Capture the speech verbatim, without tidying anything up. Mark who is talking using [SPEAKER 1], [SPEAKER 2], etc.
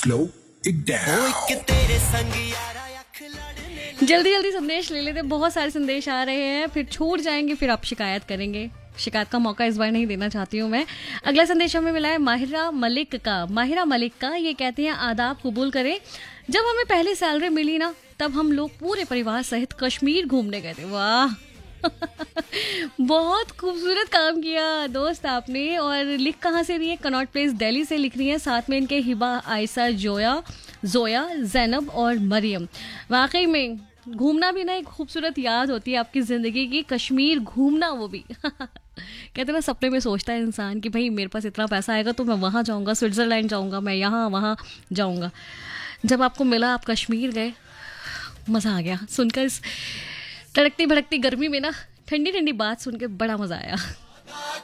[SPEAKER 1] Slow it down.
[SPEAKER 2] जल्दी जल्दी संदेश ले लेते, बहुत सारे संदेश आ रहे हैं, फिर छूट जाएंगे, फिर आप शिकायत करेंगे। शिकायत का मौका इस बार नहीं देना चाहती हूँ मैं। अगला संदेश हमें मिला है माहिरा मलिक का। माहिरा मलिक का ये कहते हैं, आदाब कबूल करें। जब हमें पहली सैलरी मिली ना, तब हम लोग पूरे परिवार सहित कश्मीर घूमने गए थे। वाह बहुत खूबसूरत काम किया दोस्त आपने। और लिख कहाँ से रही है? कनॉट प्लेस दिल्ली से लिख रही है। साथ में इनके हिबा, आयशा, जोया जोया जैनब और मरियम। वाकई में घूमना भी ना एक खूबसूरत याद होती है आपकी ज़िंदगी की, कश्मीर घूमना वो भी। कहते ना, सपने में सोचता है इंसान कि भाई मेरे पास इतना पैसा आएगा तो मैं वहाँ जाऊँगा, स्विट्ज़रलैंड जाऊँगा, मैं यहाँ वहाँ जाऊँगा। जब आपको मिला, आप कश्मीर गए, मज़ा आ गया। सुनकर इस तड़कती भड़कती गर्मी में ना ठंडी ठंडी बात सुन के बड़ा मज़ा आया।